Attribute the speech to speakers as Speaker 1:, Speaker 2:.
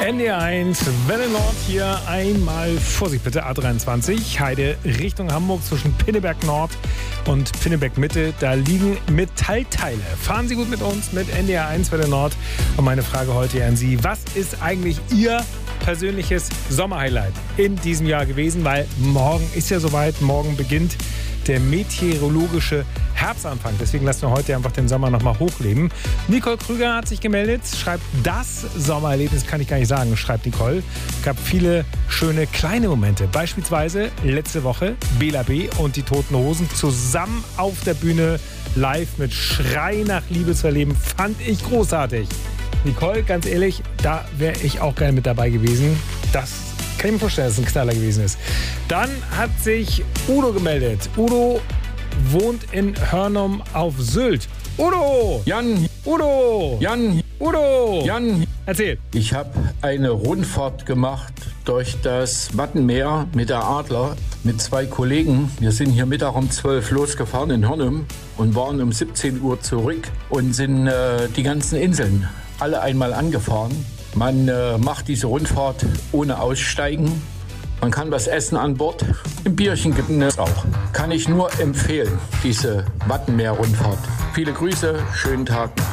Speaker 1: NDR1, Welle Nord hier einmal Vorsicht bitte, A23, Heide Richtung Hamburg zwischen Pinneberg Nord und Pinneberg Mitte. Da liegen Metallteile. Fahren Sie gut mit uns mit NDR1 Welle Nord. Und meine Frage heute an Sie, was ist eigentlich Ihr persönliches Sommerhighlight in diesem Jahr gewesen? Weil morgen ist ja soweit, morgen beginnt der meteorologische Herbstanfang. Deswegen lassen wir heute einfach den Sommer nochmal hochleben. Nicole Krüger hat sich gemeldet, schreibt, das Sommererlebnis kann ich gar nicht sagen, schreibt Nicole. Es gab viele schöne kleine Momente. Beispielsweise letzte Woche Bela B. und die Toten Hosen zusammen auf der Bühne live mit Schrei nach Liebe zu erleben. Fand ich großartig. Nicole, ganz ehrlich, da wäre ich auch gerne mit dabei gewesen. Das kann ich mir vorstellen, dass es ein Knaller gewesen ist. Dann hat sich Udo gemeldet. Udo wohnt in Hörnum auf Sylt. Udo!
Speaker 2: Jan!
Speaker 1: Udo!
Speaker 2: Jan!
Speaker 1: Udo!
Speaker 2: Jan!
Speaker 1: Erzähl.
Speaker 2: Ich habe eine Rundfahrt gemacht durch das Wattenmeer mit der Adler mit 2 Kollegen. Wir sind hier Mittag um 12 losgefahren in Hörnum und waren um 17 Uhr zurück und sind die ganzen Inseln alle einmal angefahren. Man macht diese Rundfahrt ohne Aussteigen. Man kann was essen an Bord. Ein Bierchen gibt es auch. Kann ich nur empfehlen, diese Wattenmeer-Rundfahrt. Viele Grüße, schönen Tag noch.